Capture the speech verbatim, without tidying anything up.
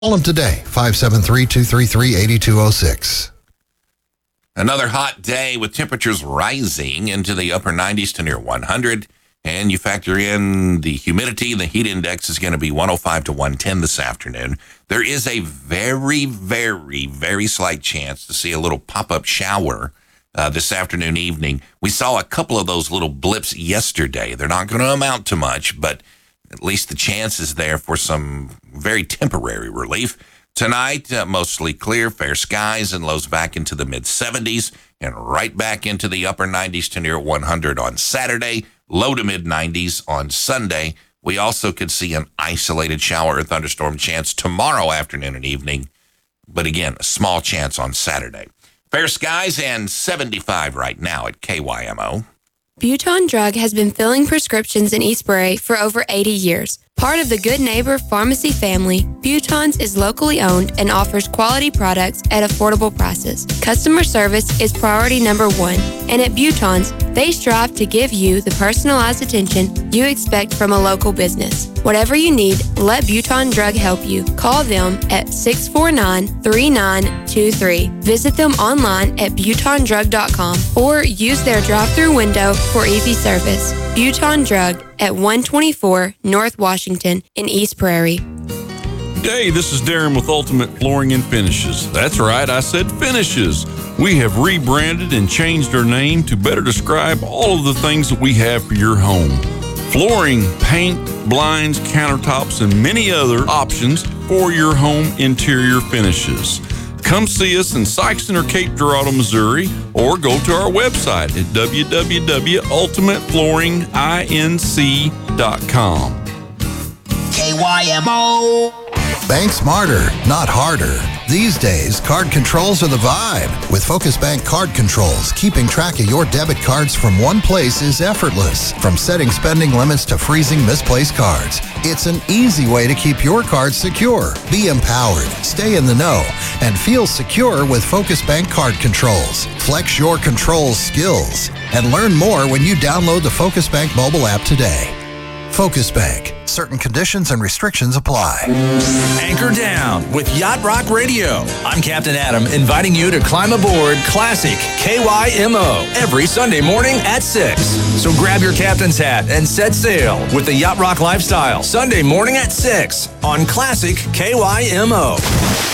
Call them today, five seven three, two three three, eight two zero six. Another hot day with temperatures rising into the upper nineties to near one hundred. And you factor in the humidity, the heat index is going to be one oh five to one ten this afternoon. There is a very, very, very slight chance to see a little pop-up shower uh, this afternoon, evening. We saw a couple of those little blips yesterday. They're not going to amount to much, but at least the chance is there for some very temporary relief. Tonight, uh, mostly clear, fair skies, and lows back into the mid seventies, and right back into the upper nineties to near one hundred on Saturday, low to mid nineties on Sunday. We also could see an isolated shower or thunderstorm chance tomorrow afternoon and evening, but again, a small chance on Saturday. Fair skies and seventy-five right now at K Y M O. Buton Drug has been filling prescriptions in East Prairie for over eighty years. Part of the Good Neighbor Pharmacy family, Buton's is locally owned and offers quality products at affordable prices. Customer service is priority number one, and at Buton's, they strive to give you the personalized attention you expect from a local business. Whatever you need, let Buton Drug help you. Call them at six four nine, three nine two three. Visit them online at buton drug dot com or use their drive-thru window for easy service. Buton Drug at one twenty-four North Washington in East Prairie. Hey, this is Darren with Ultimate Flooring and Finishes. That's right, I said finishes. We have rebranded and changed our name to better describe all of the things that we have for your home. Flooring, paint, blinds, countertops, and many other options for your home interior finishes. Come see us in Sikeston or Cape Girardeau, Missouri, or go to our website at w w w dot ultimate flooring inc dot com. K Y M O. Bank smarter, not harder. These days, card controls are the vibe. With Focus Bank Card Controls, keeping track of your debit cards from one place is effortless. From setting spending limits to freezing misplaced cards, it's an easy way to keep your cards secure. Be empowered, stay in the know, and feel secure with Focus Bank Card Controls. Flex your control skills and learn more when you download the Focus Bank mobile app today. Focus Bank. Certain conditions and restrictions apply. Anchor down with Yacht Rock Radio. I'm Captain Adam, inviting you to climb aboard Classic K Y M O every Sunday morning at six. So grab your captain's hat and set sail with the Yacht Rock lifestyle Sunday morning at six on Classic K Y M O.